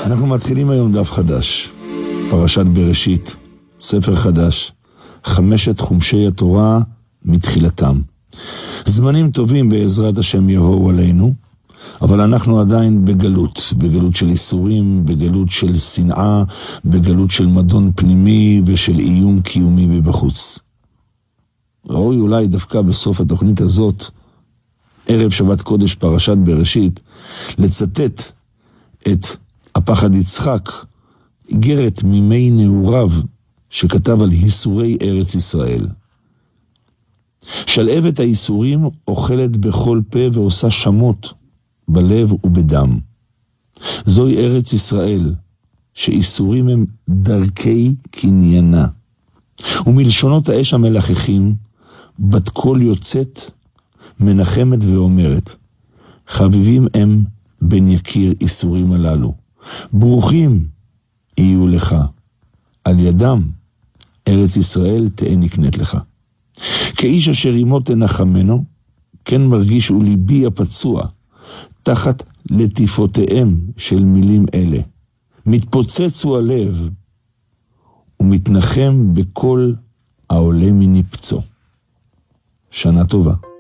אנחנו מתחילים היום דף חדש, פרשת בראשית, ספר חדש, 5 חומשי התורה מתחילתם. זמנים טובים בעזרת השם יבואו עלינו, אבל אנחנו עדיין בגלות של איסורים, בגלות של שנאה, בגלות של מדון פנימי ושל איום קיומי מבחוץ. ראוי אולי דווקא בסוף התוכנית הזאת, ערב שבת קודש פרשת בראשית, לצטט את הפחד יצחק, איגרת מימי נעוריו שכתב על היסורי ארץ ישראל. שלהבת האיסורים אוכלת בכל פה ועושה שמות בלב ובדם. זוהי ארץ ישראל, שאיסורים הם דרכי קניינה. ומלשונות האש המלחכים, בת קול יוצאת, מנחמת ואומרת, חביבים הם בן יקיר איסורים הללו. ברוכים יהיו לך, על ידם ארץ ישראל תהא נקנית לך. כאיש אשר עמו תנחמנו, כן מרגיש וליבי הפצוע, תחת לטיפותיהם של מילים אלה. מתפוצץ הוא הלב, ומתנחם בכל העולה מנפצו. שנה טובה.